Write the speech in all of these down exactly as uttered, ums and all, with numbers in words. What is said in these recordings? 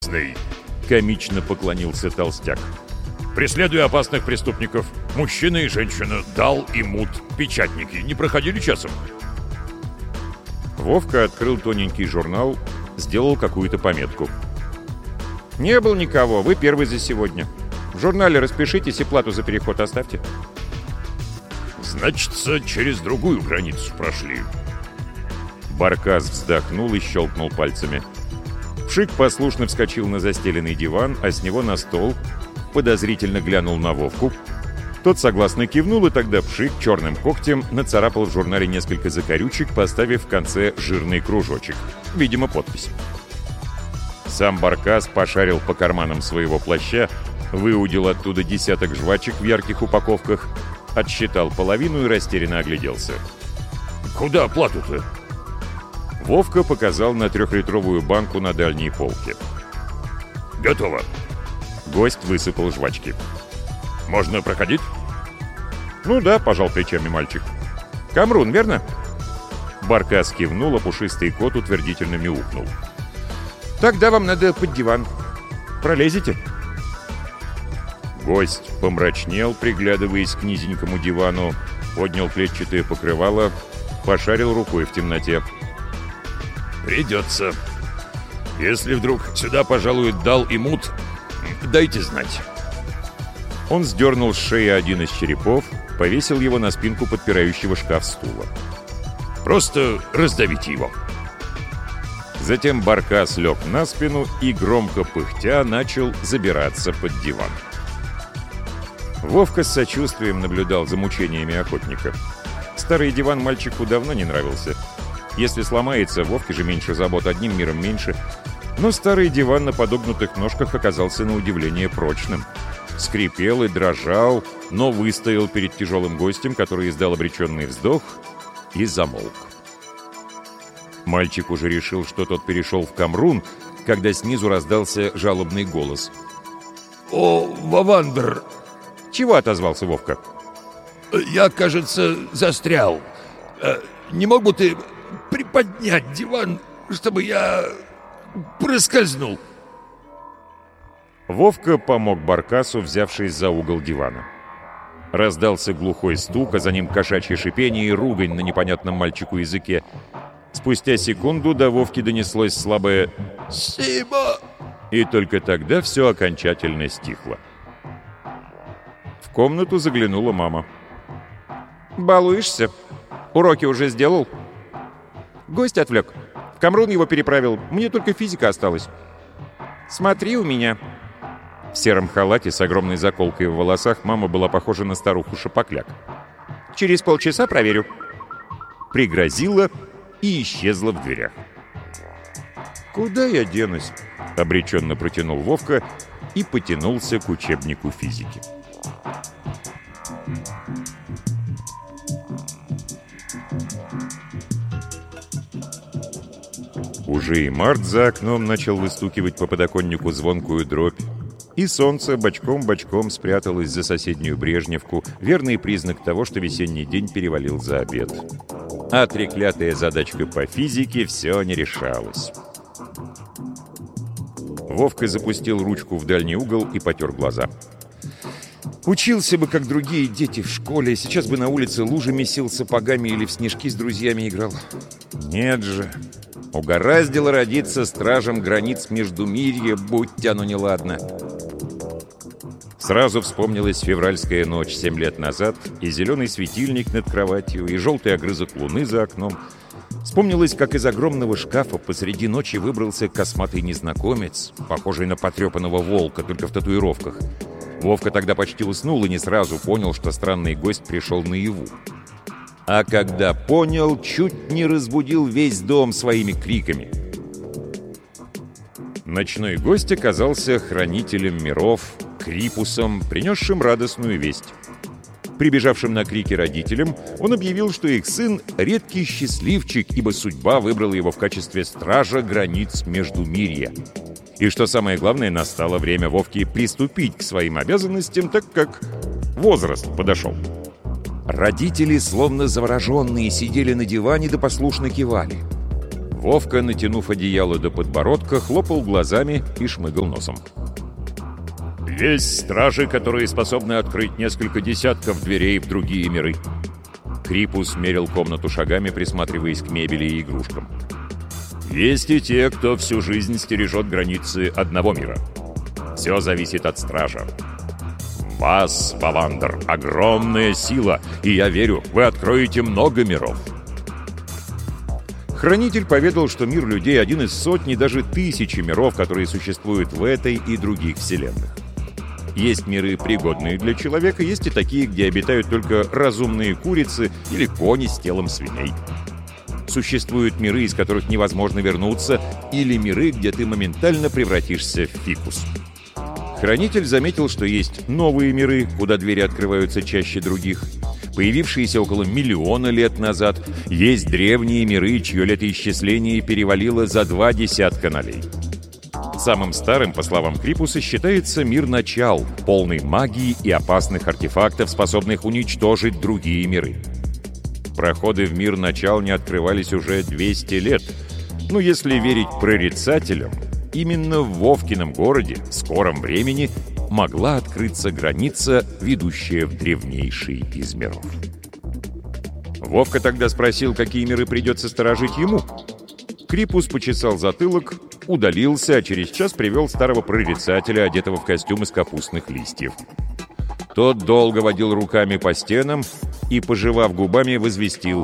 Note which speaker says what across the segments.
Speaker 1: комично поклонился толстяк. «Преследуя опасных преступников, мужчина и женщина, дал и мут, печатники, не проходили часом». Вовка открыл тоненький журнал, сделал какую-то пометку. «Не было никого, вы первый за сегодня. В журнале распишитесь и плату за переход оставьте». «Значится, через другую границу прошли». Баркас вздохнул и щелкнул пальцами. Пшик послушно вскочил на застеленный диван, а с него на стол, подозрительно глянул на Вовку. Тот согласно кивнул, и тогда Пшик черным когтем нацарапал в журнале несколько закорючек, поставив в конце жирный кружочек. Видимо, подпись. Сам Баркас пошарил по карманам своего плаща, выудил оттуда десяток жвачек в ярких упаковках, отсчитал половину и растерянно огляделся. «Куда оплату-то?» Вовка показал на трехлитровую банку на дальней полке. «Готово». Гость высыпал жвачки. «Можно проходить?» «Ну да», — пожал плечами мальчик. «Камрун, верно?» Баркас кивнул, а пушистый кот утвердительно мяукнул. «Тогда вам надо под диван. Пролезете?» Гость помрачнел, приглядываясь к низенькому дивану, поднял клетчатое покрывало, пошарил рукой в темноте. «Придется. Если вдруг сюда пожалует дал и мут, дайте знать». Он сдернул с шеи один из черепов, повесил его на спинку подпирающего шкаф стула. «Просто раздавите его». Затем Баркас лег на спину и, громко пыхтя, начал забираться под диван. Вовка с сочувствием наблюдал за мучениями охотника. Старый диван мальчику давно не нравился. Если сломается, Вовке же меньше забот, одним миром меньше. Но старый диван на подогнутых ножках оказался на удивление прочным. Скрипел и дрожал, но выстоял перед тяжелым гостем, который издал обреченный вздох и замолк. Мальчик уже решил, что тот перешел в Камрун, когда снизу раздался жалобный голос. «О, Вавандр!» «Чего?» — отозвался Вовка. «Я, кажется, застрял. Не мог бы ты приподнять диван, чтобы я проскользнул?» Вовка помог Баркасу, взявшись за угол дивана. Раздался глухой стук, а за ним кошачье шипение и ругань на непонятном мальчику языке. Спустя секунду до Вовки донеслось слабое «Сима!» И только тогда все окончательно стихло. В комнату заглянула мама. «Балуешься? Уроки уже сделал?» «Гость отвлек. В Камрун его переправил. Мне только физика осталась». «Смотри у меня». В сером халате с огромной заколкой в волосах мама была похожа на старуху Шапокляк. «Через полчаса проверю». Пригрозила и исчезла в дверях. «Куда я денусь?» — обреченно протянул Вовка и потянулся к учебнику физики. Уже и март за окном начал выстукивать по подоконнику звонкую дробь, и солнце бочком-бочком спряталось за соседнюю Брежневку, верный признак того, что весенний день перевалил за обед. А треклятая задачка по физике все не решалась. Вовка запустил ручку в дальний угол и потер глаза. Учился бы, как другие дети в школе, сейчас бы на улице лужи месил сапогами или в снежки с друзьями играл. Нет же, угораздило родиться стражем границ Междумирья, будь оно неладно. Сразу вспомнилась февральская ночь семь лет назад, и зеленый светильник над кроватью, и желтый огрызок луны за окном. Вспомнилось, как из огромного шкафа посреди ночи выбрался косматый незнакомец, похожий на потрепанного волка, только в татуировках. Вовка тогда почти уснул и не сразу понял, что странный гость пришел наяву. А когда понял, чуть не разбудил весь дом своими криками. Ночной гость оказался хранителем миров, Крипусом, принесшим радостную весть. Прибежавшим на крики родителям, он объявил, что их сын — редкий счастливчик, ибо судьба выбрала его в качестве стража границ Междумирья. И что самое главное, настало время Вовке приступить к своим обязанностям, так как возраст подошел. Родители, словно завороженные, сидели на диване да послушно кивали. Вовка, натянув одеяло до подбородка, хлопал глазами и шмыгал носом. «Есть стражи, которые способны открыть несколько десятков дверей в другие миры». Крипус мерил комнату шагами, присматриваясь к мебели и игрушкам. «Есть и те, кто всю жизнь стережет границы одного мира. Все зависит от стража. В вас, Вавандер, огромная сила, и я верю, вы откроете много миров». Хранитель поведал, что мир людей — один из сотни, даже тысячи миров, которые существуют в этой и других вселенных. Есть миры, пригодные для человека, есть и такие, где обитают только разумные курицы или кони с телом свиней. Существуют миры, из которых невозможно вернуться, или миры, где ты моментально превратишься в фикус. Хранитель заметил, что есть новые миры, куда двери открываются чаще других, появившиеся около миллиона лет назад. Есть древние миры, чье летоисчисление перевалило за два десятка нолей. Самым старым, по словам Крипуса, считается мир начал, полный магии и опасных артефактов, способных уничтожить другие миры. Проходы в мир начал не открывались уже двести лет. Но если верить прорицателям, именно в Вовкином городе в скором времени могла открыться граница, ведущая в древнейший из миров. Вовка тогда спросил, какие миры придется сторожить ему. Крипус почесал затылок, удалился, а через час привел старого прорицателя, одетого в костюм из капустных листьев. Тот долго водил руками по стенам и, пожевав губами, возвестил: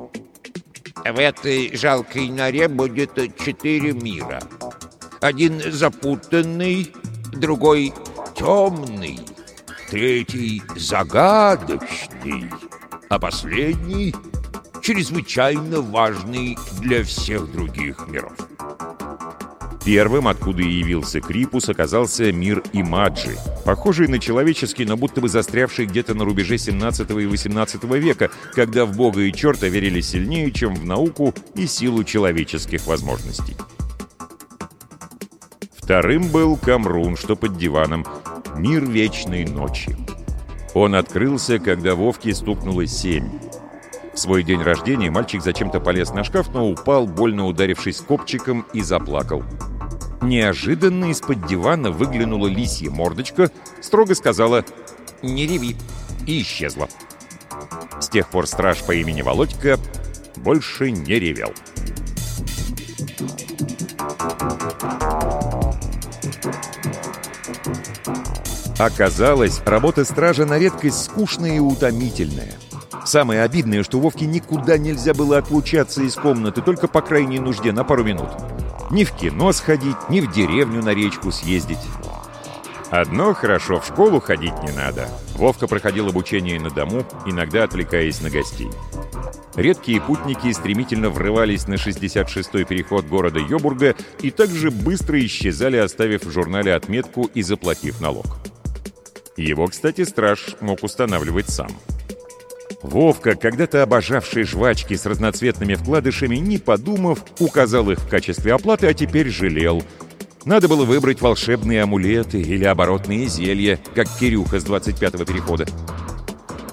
Speaker 2: «В этой жалкой норе будет четыре мира. Один запутанный, другой темный, третий загадочный, а последний чрезвычайно важный для всех других миров».
Speaker 1: Первым, откуда и явился Крипус, оказался мир Имаджи, похожий на человеческий, но будто бы застрявший где-то на рубеже семнадцатого и восемнадцатого века, когда в бога и черта верили сильнее, чем в науку и силу человеческих возможностей. Вторым был Камрун, что под диваном, мир вечной ночи. Он открылся, когда Вовке стукнуло семь. В свой день рождения мальчик зачем-то полез на шкаф, но упал, больно ударившись копчиком, и заплакал. Неожиданно из-под дивана выглянула лисья мордочка, строго сказала «Не реви» и исчезла. С тех пор страж по имени Володька больше не ревел. Оказалось, работа стража на редкость скучная и утомительная. Самое обидное, что Вовке никуда нельзя было отлучаться из комнаты, только по крайней нужде, на пару минут. Ни в кино сходить, ни в деревню на речку съездить. Одно хорошо, в школу ходить не надо. Вовка проходил обучение на дому, иногда отвлекаясь на гостей. Редкие путники стремительно врывались на шестьдесят шестой переход города Йобурга и также быстро исчезали, оставив в журнале отметку и заплатив налог. Его, кстати, страж мог устанавливать сам. Вовка, когда-то обожавший жвачки с разноцветными вкладышами, не подумав, указал их в качестве оплаты, а теперь жалел. Надо было выбрать волшебные амулеты или оборотные зелья, как Кирюха с двадцать пятого перехода.